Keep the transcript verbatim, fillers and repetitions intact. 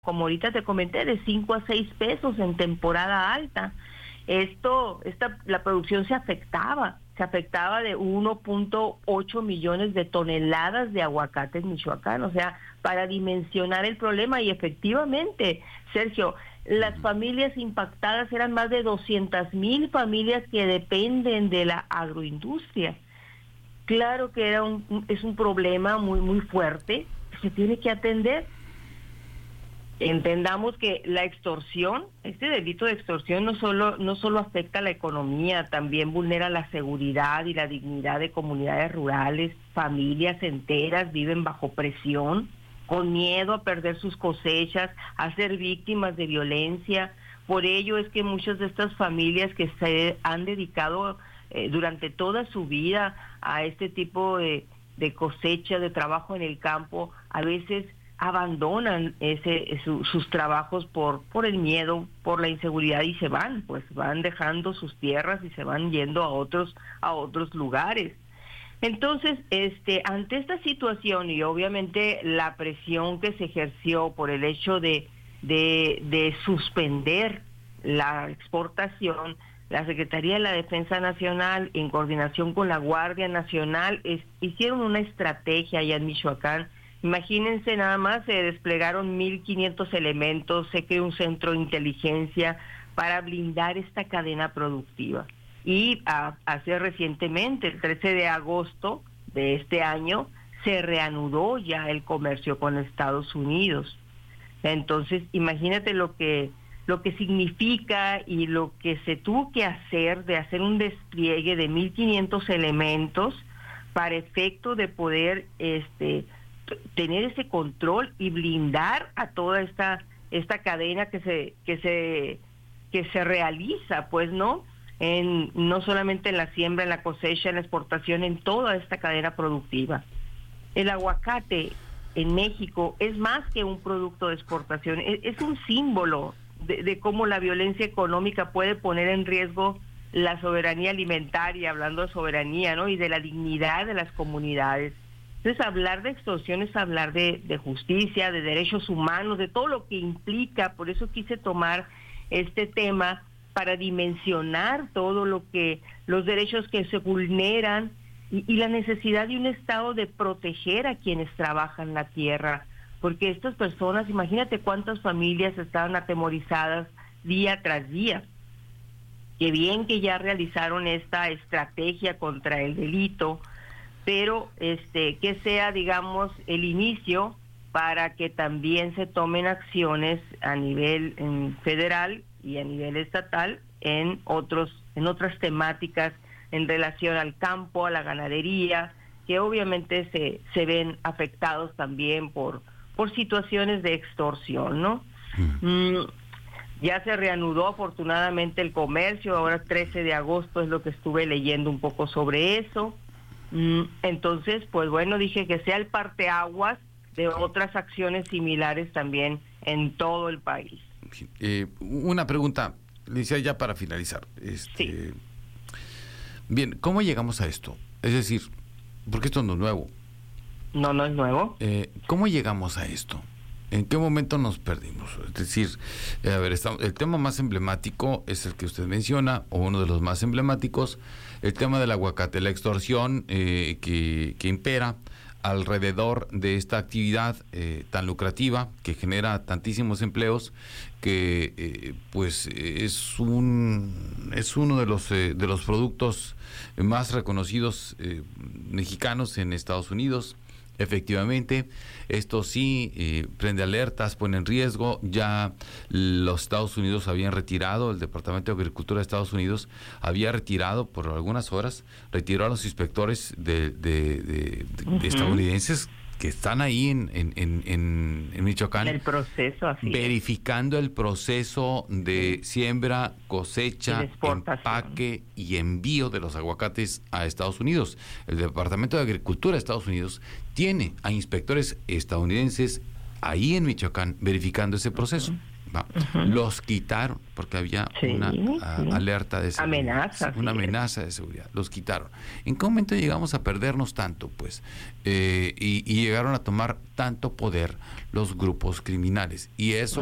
como ahorita te comenté, de cinco a seis pesos en temporada alta. Esto, esta, la producción se afectaba, se afectaba de uno punto ocho millones de toneladas de aguacate en Michoacán, o sea, para dimensionar el problema. Y efectivamente, Sergio, las familias impactadas eran más de doscientas mil familias que dependen de la agroindustria. Claro que era un, es un problema muy, muy fuerte, que se tiene que atender. Entendamos que la extorsión, este delito de extorsión no solo, no solo afecta a la economía, también vulnera la seguridad y la dignidad de comunidades rurales. Familias enteras viven bajo presión, con miedo a perder sus cosechas, a ser víctimas de violencia. Por ello es que muchas de estas familias que se han dedicado eh, durante toda su vida a este tipo de, de cosecha, de trabajo en el campo, a veces abandonan ese su, sus trabajos por por el miedo, por la inseguridad, y se van, pues van dejando sus tierras y se van yendo a otros a otros lugares. Entonces, este ante esta situación y obviamente la presión que se ejerció por el hecho de de, de suspender la exportación, la Secretaría de la Defensa Nacional, en coordinación con la Guardia Nacional, es, hicieron una estrategia allá en Michoacán. Imagínense nada más, se desplegaron mil quinientos elementos, se creó un centro de inteligencia para blindar esta cadena productiva. Y a, hace recientemente, el trece de agosto de este año, se reanudó ya el comercio con Estados Unidos. Entonces, imagínate lo que lo que significa y lo que se tuvo que hacer de hacer un despliegue de mil quinientos elementos para efecto de poder este tener ese control y blindar a toda esta esta cadena que se que se que se realiza, pues, no en no solamente en la siembra, en la cosecha, en la exportación, en toda esta cadena productiva. El aguacate en México es más que un producto de exportación, es, es un símbolo de, de cómo la violencia económica puede poner en riesgo la soberanía alimentaria, hablando de soberanía, ¿no? Y de la dignidad de las comunidades. Entonces, hablar de extorsión es hablar de, de justicia, de derechos humanos, de todo lo que implica. Por eso quise tomar este tema para dimensionar todo lo que, los derechos que se vulneran y, y la necesidad de un Estado de proteger a quienes trabajan la tierra. Porque estas personas, imagínate cuántas familias estaban atemorizadas día tras día. Qué bien que ya realizaron esta estrategia contra el delito, pero este que sea, digamos, el inicio para que también se tomen acciones a nivel en federal y a nivel estatal en otros en otras temáticas en relación al campo, a la ganadería, que obviamente se se ven afectados también por por situaciones de extorsión, ¿no? Mm. Mm, ya se reanudó afortunadamente el comercio, ahora trece de agosto es lo que estuve leyendo un poco sobre eso. Entonces, pues bueno, dije que sea el parteaguas de otras acciones similares también en todo el país. Eh, una pregunta, Licia, ya para finalizar. Este, sí. Bien, ¿cómo llegamos a esto? Es decir, porque esto no es nuevo. No, no es nuevo. Eh, ¿Cómo llegamos a esto? ¿En qué momento nos perdimos? Es decir, eh, a ver, está, el tema más emblemático es el que usted menciona, o uno de los más emblemáticos, el tema del aguacate, la extorsión eh, que, que impera alrededor de esta actividad eh, tan lucrativa, que genera tantísimos empleos, que eh, pues es un es uno de los eh, de los productos más reconocidos eh, mexicanos en Estados Unidos. Efectivamente, esto sí eh, prende alertas, pone en riesgo. Ya los Estados Unidos habían retirado, el Departamento de Agricultura de Estados Unidos había retirado por algunas horas, retiró a los inspectores de, de, de, de, uh-huh. de estadounidenses que están ahí en, en, en, en, en Michoacán. El proceso, así verificando es. el proceso de siembra, cosecha, empaque y envío de los aguacates a Estados Unidos. El Departamento de Agricultura de Estados Unidos tiene a inspectores estadounidenses ahí en Michoacán verificando ese proceso. Va. Uh-huh. Los quitaron porque había sí, una sí. A, alerta de seguridad. Amenaza. Una amenaza de seguridad. Los quitaron. ¿En qué momento llegamos a perdernos tanto? Pues, eh, y, y llegaron a tomar tanto poder los grupos criminales. Y eso